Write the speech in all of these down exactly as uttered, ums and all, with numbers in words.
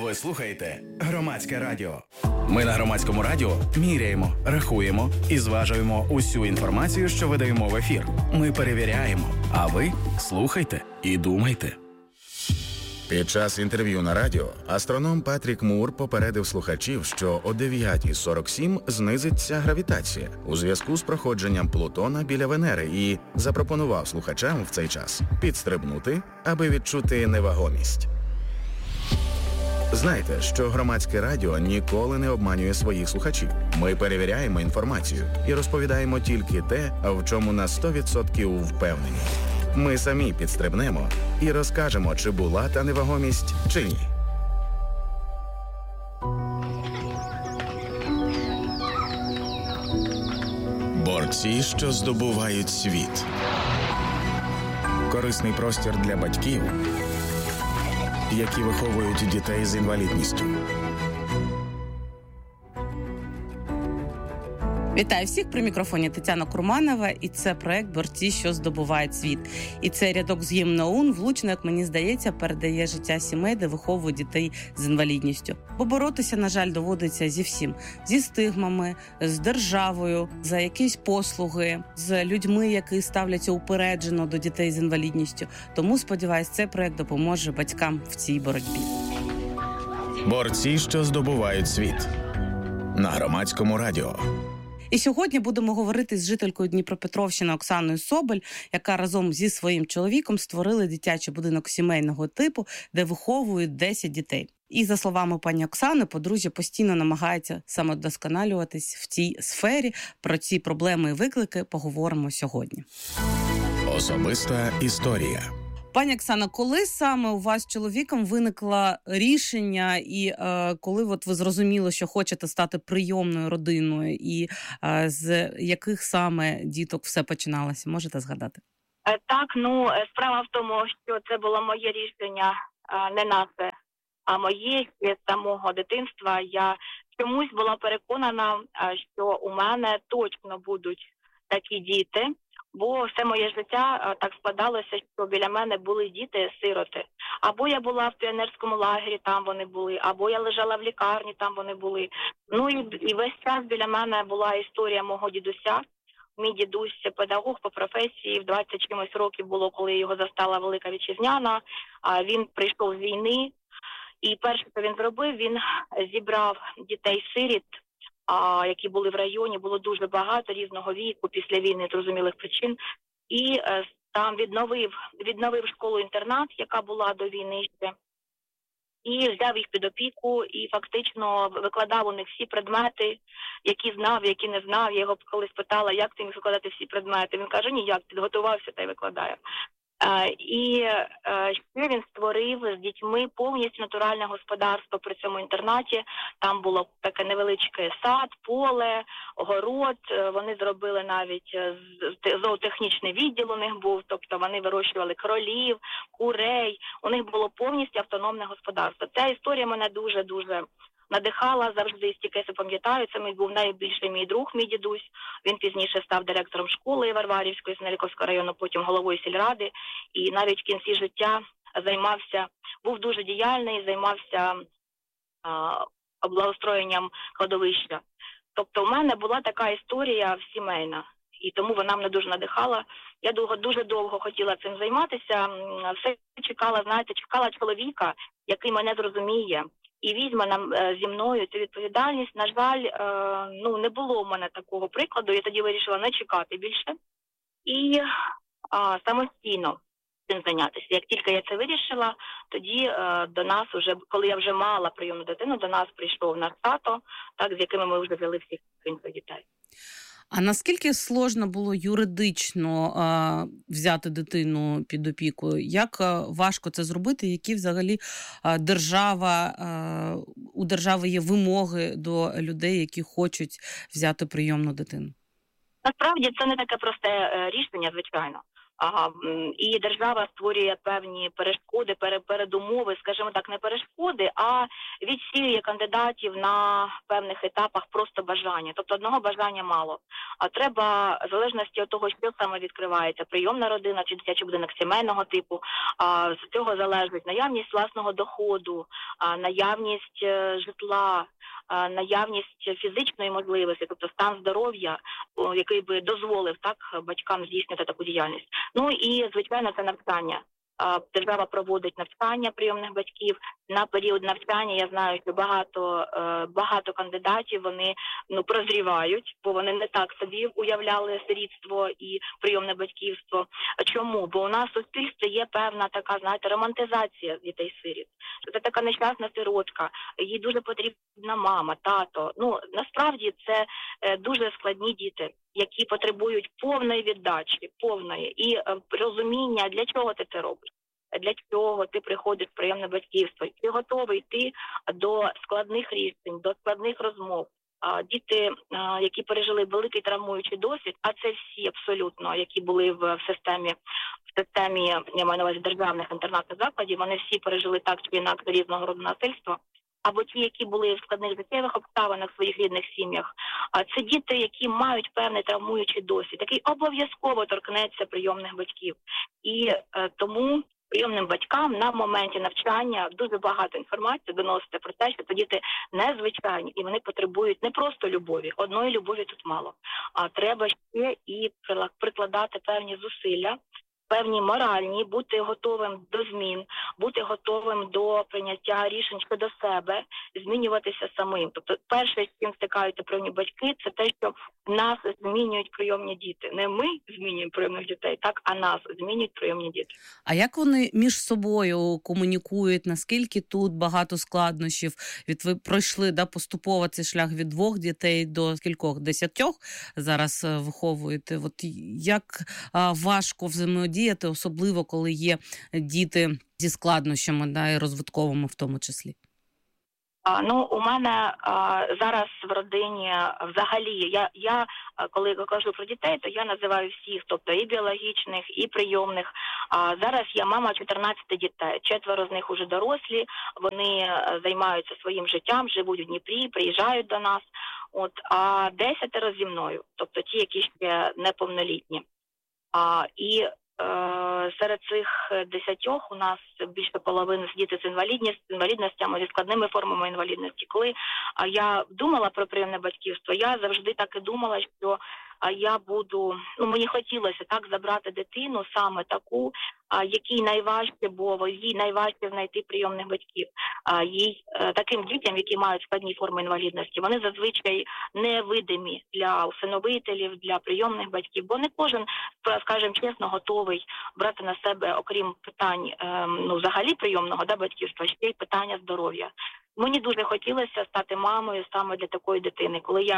Ви слухаєте Громадське радіо. Ми на Громадському радіо міряємо, рахуємо і зважуємо усю інформацію, що видаємо в ефір. Ми перевіряємо, а ви слухайте і думайте. Під час інтерв'ю на радіо астроном Патрік Мур попередив слухачів, що о дев'ята сорок сім знизиться гравітація у зв'язку з проходженням Плутона біля Венери і запропонував слухачам в цей час підстрибнути, аби відчути невагомість. Знайте, що Громадське радіо ніколи не обманює своїх слухачів. Ми перевіряємо інформацію і розповідаємо тільки те, в чому на сто відсотків впевнені. Ми самі підстрибнемо і розкажемо, чи була та невагомість, чи ні. Борці, що здобувають світ. Корисний простір для батьків, які виховують дітей з інвалідністю. Вітаю всіх, при мікрофоні Тетяна Курманова, і це проект «Борці, що здобувають світ». І цей рядок з гімну ОУН влучно, як мені здається, передає життя сімей, де виховують дітей з інвалідністю. Бо боротися, на жаль, доводиться зі всім. Зі стигмами, з державою, за якісь послуги, з людьми, які ставляться упереджено до дітей з інвалідністю. Тому, сподіваюсь, цей проект допоможе батькам в цій боротьбі. Борці, що здобувають світ. На Громадському радіо. І сьогодні будемо говорити з жителькою Дніпропетровщини Оксаною Соболь, яка разом зі своїм чоловіком створили дитячий будинок сімейного типу, де виховують десять дітей. І, за словами пані Оксани, подружжя постійно намагається самовдосконалюватись в цій сфері. Про ці проблеми і виклики поговоримо сьогодні. Особиста історія. Пані Оксана, коли саме у вас з чоловіком виникло рішення і е, коли от ви зрозуміли, що хочете стати прийомною родиною, і е, з яких саме діток все починалося? Можете згадати? Так, ну, справа в тому, що це було моє рішення, не наше, а моє з самого дитинства. Я чомусь була переконана, що у мене точно будуть такі діти. Бо все моє життя так складалося, що біля мене були діти-сироти. Або я була в піонерському лагері, там вони були, або я лежала в лікарні, там вони були. Ну і, і весь час біля мене була історія мого дідуся. Мій дідусь педагог по професії, в двадцять чимось років було, коли його застала Велика Вітчизняна. Він прийшов з війни, і перше, що він зробив, він зібрав дітей-сиріт, А, які були в районі, було дуже багато різного віку після війни, зрозумілих причин. І е, там відновив, відновив школу-інтернат, яка була до війни ще, і взяв їх під опіку, і фактично викладав у них всі предмети, які знав, які не знав. Я його колись питала, як ти міг викладати всі предмети. Він каже, ніяк, підготувався та й викладає. Uh, і uh, ще він створив з дітьми повністю натуральне господарство при цьому інтернаті. Там було таке невеличке сад, поле, город. Вони зробили навіть зоотехнічний відділ у них був, тобто вони вирощували кролів, курей. У них було повністю автономне господарство. Ця історія мене дуже-дуже надихала завжди, стільки я пам'ятаю. Це мій був найбільший мій друг, мій дідусь. Він пізніше став директором школи Варварівської, Снеліковського району, потім головою сільради. І навіть в кінці життя займався, був дуже діяльний, займався а, облагоустроєнням кладовища. Тобто у мене була така історія сімейна. І тому вона мене дуже надихала. Я довго, дуже довго хотіла цим займатися. Все чекала, знаєте, чекала чоловіка, який мене зрозуміє і візьме нам зі мною цю відповідальність. На жаль, ну, не було в мене такого прикладу. Я тоді вирішила не чекати більше і а, самостійно цим зайнятися. Як тільки я це вирішила, тоді а, до нас уже, коли я вже мала прийомну дитину, до нас прийшов наш тато, так, з якими ми вже взяли всіх своїх дітей. А наскільки сложно було юридично а, взяти дитину під опіку? Як а, важко це зробити? Які взагалі а, держава, а, у держави є вимоги до людей, які хочуть взяти прийомну дитину? Насправді це не таке просте рішення, звичайно. Ага, і держава створює певні перешкоди, передумови, скажімо так, не перешкоди, а відсіює кандидатів на певних етапах просто бажання. Тобто одного бажання мало. А треба, в залежності від того, що саме відкривається, прийомна родина чи дитячий будинок сімейного типу, а, з цього залежить наявність власного доходу, а, наявність е, житла, а, наявність фізичної можливості, тобто стан здоров'я, о, який би дозволив так батькам здійснити таку діяльність. Ну і, звичайно, це навчання. Держава проводить навчання прийомних батьків. На період навчання я знаю, що багато, багато кандидатів, вони ну, прозрівають, бо вони не так собі уявляли сирітство і прийомне батьківство. Чому? Бо у нас в суспільстві є певна така, знаєте, романтизація дітей-сиріт. Що це така нещасна сиротка, їй дуже потрібна мама, тато. Ну, насправді це дуже складні діти, які потребують повної віддачі, повної, і е, розуміння, для чого ти це робиш, для чого ти приходиш в прийомне батьківство, ти готовий йти до складних рішень, до складних розмов. А діти, а, які пережили великий травмуючий досвід, а це всі абсолютно, які були в, в системі, в системі, я маю на увазі, державних інтернатних закладів, вони всі пережили так чи інакше різного роду насильства. Або ті, які були в складних життєвих обставинах в своїх рідних сім'ях. А це діти, які мають певний травмуючий досвід, який обов'язково торкнеться прийомних батьків. І е, тому прийомним батькам на моменті навчання дуже багато інформації доносити про те, що це діти незвичайні, і вони потребують не просто любові, одної любові тут мало, а треба ще і прикладати певні зусилля, певні моральні, бути готовим до змін, бути готовим до прийняття рішень щодо себе, змінюватися самим. Тобто перше, з чим стикаються прийомні батьки, це те, що нас змінюють прийомні діти. Не ми змінюємо прийомних дітей, так, а нас змінюють прийомні діти. А як вони між собою комунікують? Наскільки тут багато складнощів? Від ви пройшли да, поступово цей шлях від двох дітей до скількох? Десятьох зараз виховуєте? От як а, важко взаємодіяти, особливо коли є діти зі складнощами, да, і розвитковими в тому числі? А, ну, у мене а, зараз в родині взагалі, я, я коли кажу про дітей, то я називаю всіх, тобто і біологічних, і прийомних. А зараз я мама чотирнадцяти дітей, четверо з них уже дорослі, вони займаються своїм життям, живуть в Дніпрі, приїжджають до нас, от, а десятеро зі мною, тобто ті, які ще неповнолітні. А, і серед цих десятьох у нас більше половини діти з інвалідністю, з інвалідностями, зі складними формами інвалідності. Коли я думала про прийомне батьківство, я завжди так і думала, що я буду, ну мені хотілося так забрати дитину саме таку, якій найважче, бо їй найважче знайти прийомних батьків. Їй таким дітям, які мають складні форми інвалідності, вони зазвичай невидимі для усиновителів, для прийомних батьків, бо не кожен, скажімо чесно, готовий брати на себе, окрім питань, ну взагалі прийомного да, батьківства, ще й питання здоров'я. Мені дуже хотілося стати мамою саме для такої дитини. Коли я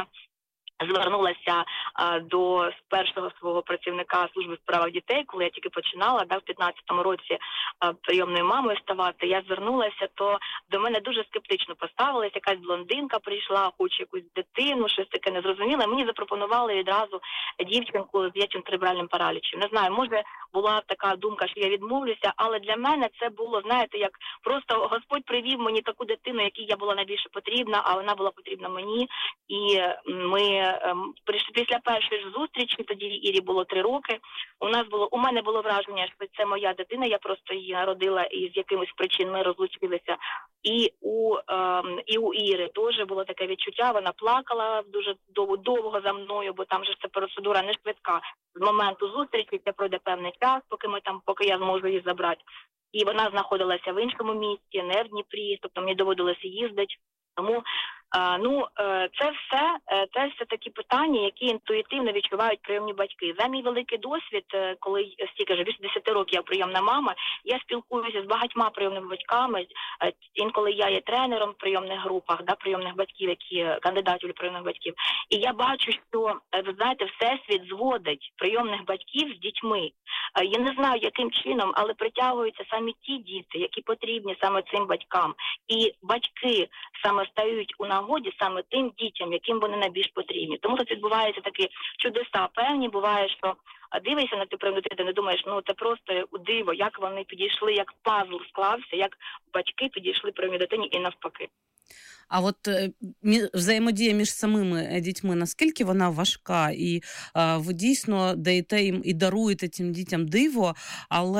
звернулася а, до першого свого працівника служби в справах дітей, коли я тільки починала, да, в п'ятнадцятому році а, прийомною мамою ставати, я звернулася, то до мене дуже скептично поставилась, якась блондинка прийшла, хоче якусь дитину, щось таке незрозуміле. Мені запропонували відразу дівчинку з дитячим церебральним паралічем. Не знаю, може була така думка, що я відмовлюся, але для мене це було, знаєте, як просто Господь привів мені таку дитину, якій я була найбільше потрібна, а вона була потрібна мені, і ми після першої ж зустрічі, тоді Ірі було три роки, у нас було, у мене було враження, що це моя дитина, я просто її народила і з якимось причин ми розлучилися. І у, ем, і у Іри теж було таке відчуття, вона плакала дуже довго, довго за мною, бо там же ця процедура не швидка. З моменту зустрічі це пройде певний час, поки ми там, поки я зможу її забрати. І вона знаходилася в іншому місті, не в Дніпрі, тобто мені доводилося їздити. Тому А, ну, це все, це все такі питання, які інтуїтивно відчувають прийомні батьки. За мій великий досвід, коли стільки вже більше десяти років я прийомна мама, я спілкуюся з багатьма прийомними батьками. Інколи я є тренером в прийомних групах, да, прийомних батьків, які кандидатів у прийомних батьків. І я бачу, що, ви знаєте, всесвіт зводить прийомних батьків з дітьми. Я не знаю, яким чином, але притягуються саме ті діти, які потрібні саме цим батькам. І батьки саме стають у нагоді саме тим дітям, яким вони найбільш потрібні. Тому тут відбуваються такі чудеса певні. Буває, що дивишся на цю прийомну дитину, думаєш, ну це просто диво, як вони підійшли, як пазл склався, як батьки підійшли прийомній дитині і навпаки. А от взаємодія між самими дітьми, наскільки вона важка? І а, ви дійсно даєте їм і даруєте цим дітям диво, але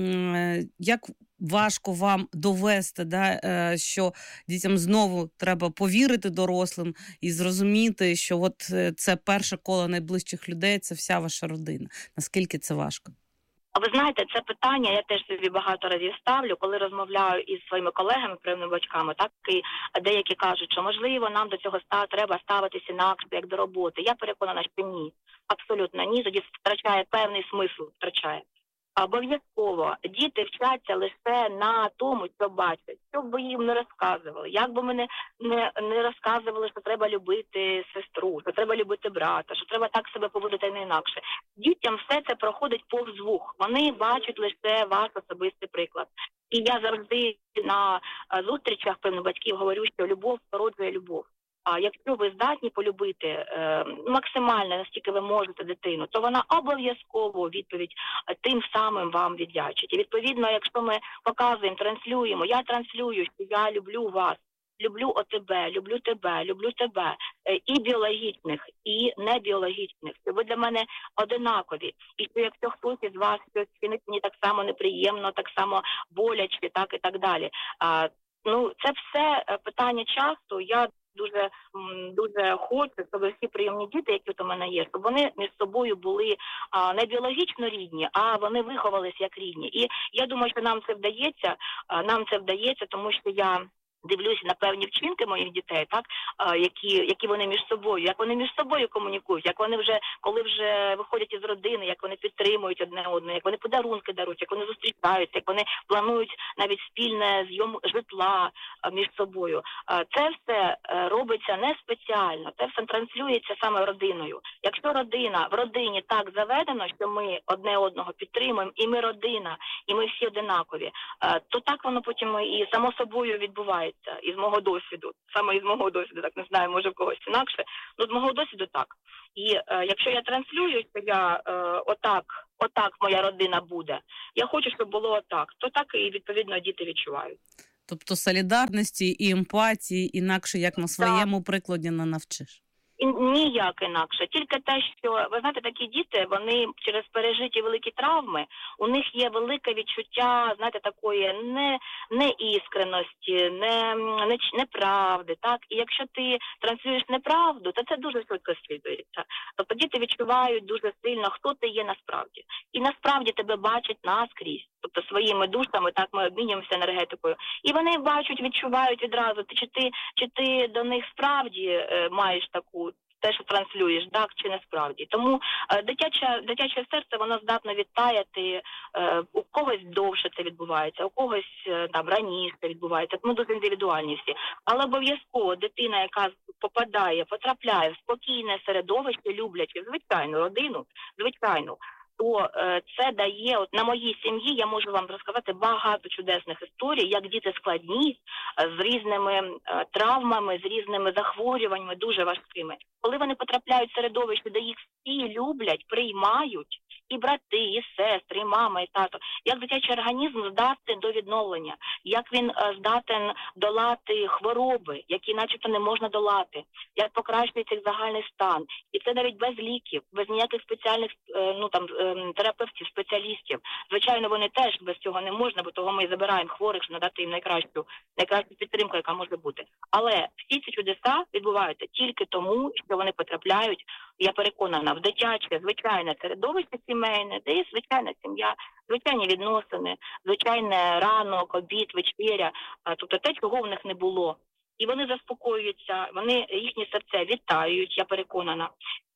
м, як важко вам довести, да, що дітям знову треба повірити дорослим і зрозуміти, що от це перше коло найближчих людей, це вся ваша родина. Наскільки це важко? А ви знаєте, це питання я теж собі багато разів ставлю, коли розмовляю із своїми колегами, прийомними батьками, так і деякі кажуть, що можливо нам до цього ста, треба ставитися інакше, як до роботи. Я переконана, що ні. Абсолютно ні. Тоді втрачає певний смисл, втрачає. Обов'язково діти вчаться лише на тому, що бачать, що б їм не розказували, як би ми не, не, не розказували, що треба любити сестру, що треба любити брата, що треба так себе поводити не інакше. Дітям все це проходить повз вух, вони бачать лише ваш особистий приклад. І я завжди на зустрічах певних батьків говорю, що любов породжує любов. А якщо ви здатні полюбити е, максимально, наскільки ви можете дитину, то вона обов'язково відповідь тим самим вам віддячить. І відповідно, якщо ми показуємо, транслюємо, я транслюю, що я люблю вас, люблю о тебе, люблю тебе, люблю тебе, е, і біологічних, і небіологічних, що ви для мене одинакові. І що якщо хтось із вас щось чинить мені так само неприємно, так само боляче, так і так далі. А, ну, це все питання часу. Я Дуже, дуже хочу, щоб всі прийомні діти, які от у мене є, щоб вони між собою були а, не біологічно рідні, а вони виховалися як рідні. І я думаю, що нам це вдається, а, нам це вдається, тому що я дивлюся на певні вчинки моїх дітей, так, а, які, які вони між собою, як вони між собою комунікують, як вони вже, коли вже виходять із родини, як вони підтримують одне одне, як вони подарунки дарують, як вони зустрічаються, як вони планують навіть спільне зйом житла а, між собою. А, це все а, робиться не спеціально, це все транслюється саме родиною. Якщо родина, в родині так заведено, що ми одне одного підтримуємо, і ми родина, і ми всі одинакові, а, то так воно потім і само собою відбувається. Із мого досвіду, саме із мого досвіду, так не знаю, може в когось інакше, але з мого досвіду так. І е, якщо я транслюю, що я е, отак, отак моя родина буде, я хочу, щоб було отак, то так і відповідно діти відчувають. Тобто солідарності і емпатії інакше, як на своєму так. прикладі, не навчиш? І ніяк інакше. Тільки те, що, ви знаєте, такі діти, вони через пережиті великі травми, у них є велике відчуття, знаєте, такої не, не іскреності, не, не, неправди, так? І якщо ти транслюєш неправду, то це дуже швидко слідується. Тобто діти відчувають дуже сильно, хто ти є насправді. І насправді тебе бачать наскрізь. Тобто своїми душами, так, ми обмінюємося енергетикою. І вони бачать, відчувають відразу, чи ти, чи ти до них справді е, маєш таку, те, що транслюєш, так, чи не справді. Тому е, дитяче, дитяче серце, воно здатно відтаяти, е, у когось довше це відбувається, у когось е, там раніше відбувається, ми дуже індивідуальні всі. Але обов'язково дитина, яка попадає, потрапляє в спокійне середовище, люблячи звичайну родину, звичайну, то е, це дає, от на моїй сім'ї я можу вам розказати багато чудесних історій, як діти складні, е, з різними е, травмами, з різними захворюваннями, дуже важкими. Коли вони потрапляють в середовище, де їх всі люблять, приймають, і брати, і сестри, і мама, і тато, як дитячий організм здатен до відновлення, як він е, здатен долати хвороби, які начебто не можна долати, як покращується їх загальний стан. І це навіть без ліків, без ніяких спеціальних е, ну там терапевтів, спеціалістів. Звичайно, вони теж без цього не можна, бо того ми забираємо хворих, щоб надати їм найкращу, найкращу підтримку, яка може бути. Але всі ці чудеса відбуваються тільки тому, що вони потрапляють, я переконана, в дитяче, звичайне середовище сімейне, де є звичайна сім'я, звичайні відносини, звичайне ранок, обід, вечеря, тобто те, чого в них не було. І вони заспокоюються, вони їхні серця вітають, я переконана.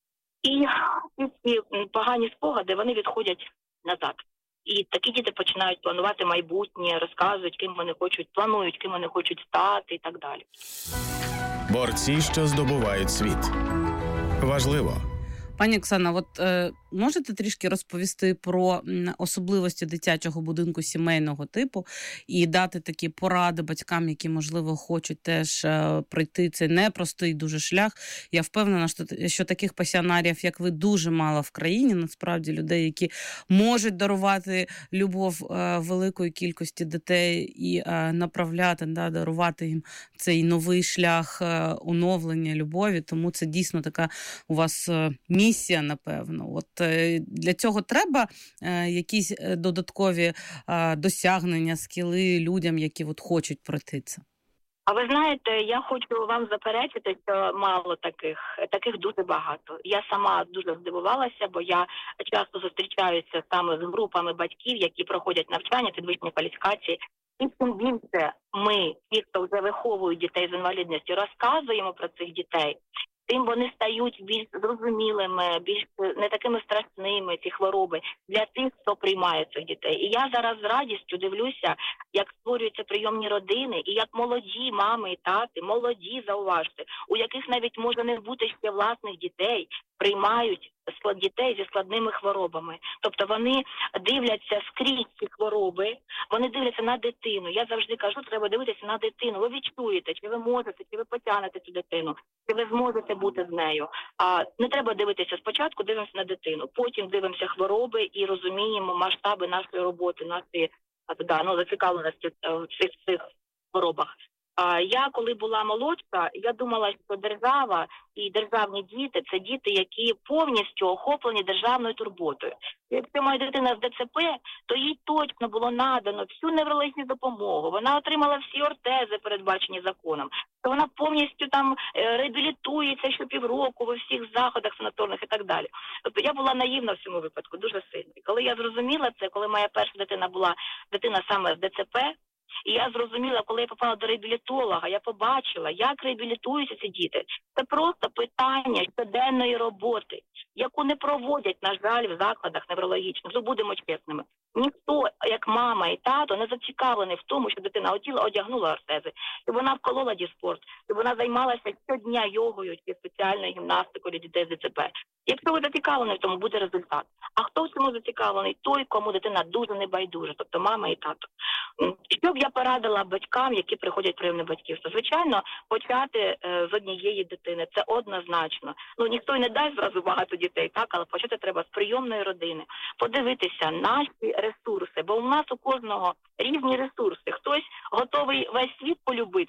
І ці погані спогади, вони відходять назад. І такі діти починають планувати майбутнє, розказують, ким вони хочуть, планують, ким вони хочуть стати і так далі. Борці, що здобувають світ. Важливо. Пані Оксана, от е, можете трішки розповісти про особливості дитячого будинку сімейного типу і дати такі поради батькам, які, можливо, хочуть теж е, пройти цей непростий дуже шлях? Я впевнена, що, що таких пасіонарів, як ви, дуже мало в країні, насправді, людей, які можуть дарувати любов е, великої кількості дітей і е, направляти, да, дарувати їм цей новий шлях е, оновлення любові, тому це дійсно така у вас е, місія, напевно. От е, для цього треба е, якісь додаткові е, досягнення, скіли людям, які от хочуть пройти це? А ви знаєте, я хочу вам заперечити, що мало таких, таких дуже багато. Я сама дуже здивувалася, бо я часто зустрічаюся саме з групами батьків, які проходять навчання, підвищення кваліфікації. І тим більше ми, ті, хто вже виховують дітей з інвалідністю, розказуємо про цих дітей, тим вони стають більш зрозумілими, більш не такими страшними, ці хвороби, для тих, хто приймає цих дітей. І я зараз з радістю дивлюся, як створюються прийомні родини, і як молоді мами і тати, молоді, зауважте, у яких навіть може не бути ще власних дітей, приймають дітей зі складними хворобами. Тобто вони дивляться скрізь ці хвороби, вони дивляться на дитину. Я завжди кажу, треба дивитися на дитину. Ви відчуєте, чи ви можете, чи ви потягнете цю дитину, чи ви зможете бути з нею. А не треба дивитися спочатку, дивимося на дитину, потім дивимося хвороби і розуміємо масштаби нашої роботи, нашої да, ну, зацікавленості в цих, в цих хворобах. Я, коли була молодша, я думала, що держава і державні діти – це діти, які повністю охоплені державною турботою. Якщо моя дитина з ДЦП, то їй точно було надано всю неврологічну допомогу. Вона отримала всі ортези, передбачені законом. То вона повністю там реабілітується щопівроку во всіх заходах санаторних і так далі. Тобто я була наївна в цьому випадку, дуже сильно. І коли я зрозуміла це, коли моя перша дитина була дитина саме з ДЦП, і я зрозуміла, коли я попала до реабілітолога, я побачила, як реабілітуються ці діти. Це просто питання щоденної роботи, яку не проводять, на жаль, в закладах неврологічних. Ну, будемо чесними. Ніхто, як мама і тато, не зацікавлений в тому, що дитина оділа, одягнула ортези, щоб вона вколола діспорт, щоб вона займалася щодня йогою чи спеціальною гімнастикою для дітей з ДЦП. Якщо ви зацікавлені, в тому буде результат. А хто в цьому зацікавлений? Той, кому дитина дуже небайдужа, тобто мама і тато. Що б я порадила батькам, які приходять в прийомне батьківство? Звичайно, почати е, з однієї дитини, це однозначно. Ну, ніхто й не дасть зразу багато дітей, так, але почати треба з прийомної родини. Подивитися наші ресурси, бо у нас у кожного різні ресурси. Хтось готовий весь світ полюбити,